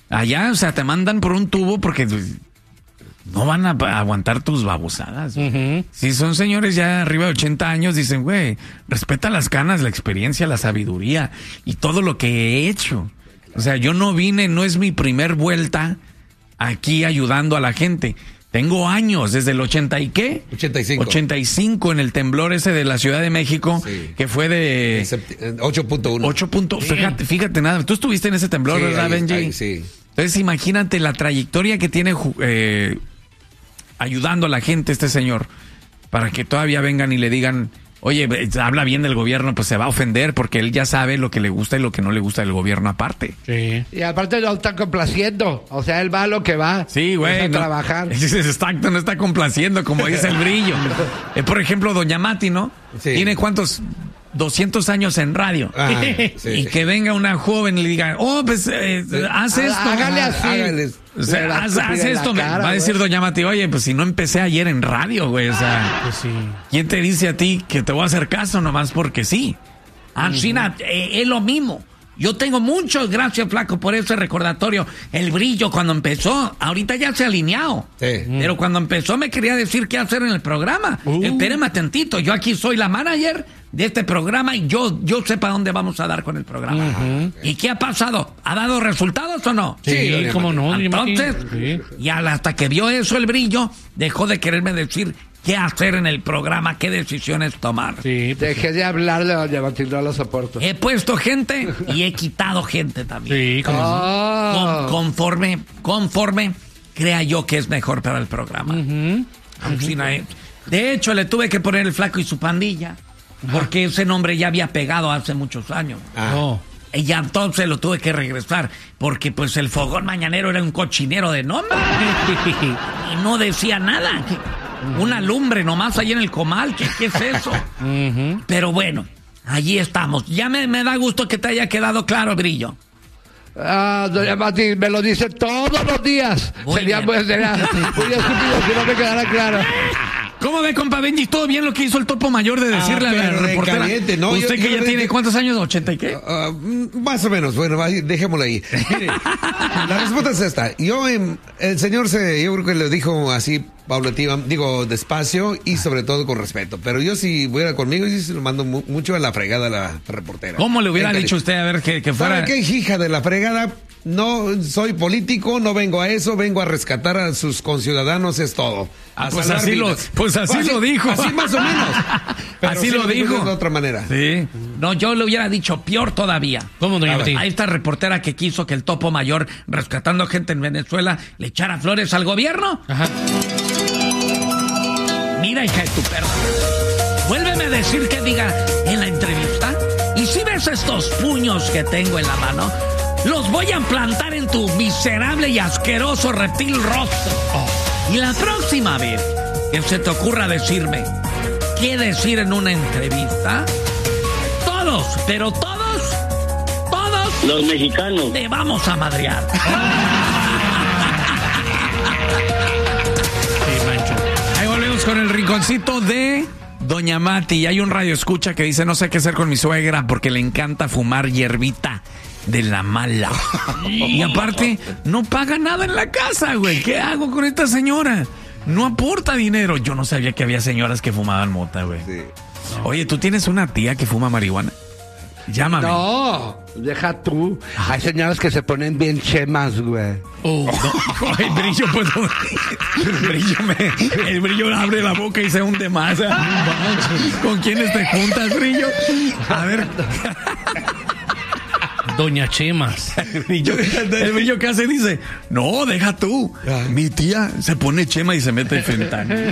Allá, o sea, te mandan por un tubo porque no van a aguantar tus babosadas. Uh-huh. Si son señores ya arriba de 80 años, dicen, güey, respeta las canas, la experiencia, la sabiduría y todo lo que he hecho. O sea, yo no vine, no es mi primer vuelta aquí ayudando a la gente. Tengo años, desde el 80 y qué? 85 en el temblor ese de la Ciudad de México, sí, que fue de 8.1. Fíjate nada, tú estuviste en ese temblor, sí, ¿verdad, Benji? Sí. Entonces imagínate la trayectoria que tiene ayudando a la gente este señor, para que todavía vengan y le digan, oye, habla bien del gobierno, pues se va a ofender porque él ya sabe lo que le gusta y lo que no le gusta del gobierno aparte. Sí. Y aparte no está complaciendo, o sea, él va a lo que va. Sí, güey. A trabajar. Exacto, no está complaciendo, como dice el Brillo. Por ejemplo, doña Mati, ¿no? Sí. ¿Tiene cuántos? 200 años en radio. Sí. Y que venga una joven y le diga, pues haz esto. Hágale así. O sea, haz esto. Cara, va a decir doña Mati, oye, pues si no empecé ayer en radio, güey. O sea, pues sí. ¿Quién te dice a ti que te voy a hacer caso nomás porque sí? China, es lo mismo. Yo tengo muchos, gracias, Flaco, por ese recordatorio. El Brillo cuando empezó, ahorita ya se ha alineado. Sí. Pero cuando empezó me quería decir qué hacer en el programa. Espéreme tantito, yo aquí soy la manager de este programa y yo sé para dónde vamos a dar con el programa. ¿Y qué ha pasado? ¿Ha dado resultados o no? Sí, cómo no. Entonces, y hasta que vio eso el Brillo, dejó de quererme decir qué hacer en el programa, qué decisiones tomar. Sí, pues dejé de hablar de doña Matilde, no lo soporto. He puesto gente y he quitado gente también. Sí, conforme crea yo que es mejor para el programa. De hecho, le tuve que poner el Flaco y su pandilla, porque ese nombre ya había pegado hace muchos años. Y ya entonces lo tuve que regresar, porque pues el Fogón Mañanero era un cochinero de nombre. Y no decía nada. Una lumbre nomás ahí en el comal, ¿qué es eso? Pero bueno, allí estamos. Ya me da gusto que te haya quedado claro, Brillo. Doña Mati me lo dice todos los días. Sería muy estúpido si no me quedara claro. ¿Cómo ve, compa Benji? ¿Todo bien lo que hizo el Topo Mayor de decirle a la reportera? Caliente, ¿no? ¿Usted que ya tiene cuántos años? ¿80 y qué? Más o menos. Bueno, dejémoslo ahí. Mire, la respuesta es esta. El señor yo creo que lo dijo así paulativa, despacio y sobre todo con respeto. Pero yo si fuera conmigo, sí se lo mando mucho a la fregada a la reportera. ¿Cómo le hubiera dicho usted a ver que fuera? ¿Sabe qué, hija de la fregada? No soy político, no vengo a eso, vengo a rescatar a sus conciudadanos, es todo. Pues así lo dijo. Así más o menos. Pero así lo dijo. De otra manera. Sí. No, yo le hubiera dicho peor todavía. ¿Cómo, doña Mati? A esta reportera que quiso que el Topo Mayor, rescatando gente en Venezuela, le echara flores al gobierno. Ajá. Mira, hija de tu perra. Vuélveme a decir que diga en la entrevista. Y si ves estos puños que tengo en la mano, los voy a plantar en tu miserable y asqueroso reptil rostro. Y la próxima vez que se te ocurra decirme qué decir en una entrevista, pero todos, los mexicanos, te vamos a madrear. Ahí volvemos con el rinconcito de doña Mati. Y hay un radio escucha que dice, no sé qué hacer con mi suegra porque le encanta fumar hierbita de la mala. Y aparte, no paga nada en la casa, güey. ¿Qué hago con esta señora? No aporta dinero. Yo no sabía que había señoras que fumaban mota, güey. Sí. Oye, ¿tú tienes una tía que fuma marihuana? Llámame. No, deja tú. Hay señoras que se ponen bien chemas, güey. No. El Brillo, pues. El Brillo abre la boca y se hunde más. ¿Con quiénes te juntas, Brillo? A ver. Doña Chemas. El Brillo que hace dice, no, deja tú. Mi tía se pone chema y se mete el fentanil.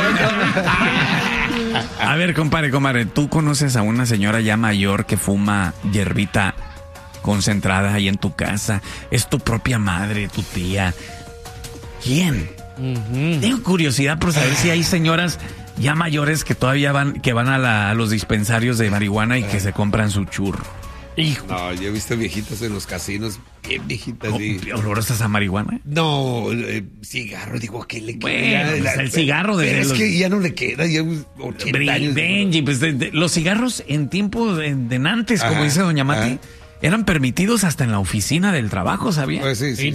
A ver, comadre, ¿tú conoces a una señora ya mayor que fuma hierbita concentrada ahí en tu casa? Es tu propia madre, tu tía. ¿Quién? Tengo curiosidad por saber si hay señoras ya mayores que todavía van a los dispensarios de marihuana y que se compran su churro. Hijo. No, yo he visto viejitas en los casinos, bien viejitas. ¿Olorosas a marihuana? No, cigarro, digo, ¿qué le queda? Bueno, el cigarro de es que ya no le queda, ya 80 años. Benji, pues los cigarros en tiempo de antes, como dice doña Mati, eran permitidos hasta en la oficina del trabajo, ¿sabía? Pues sí.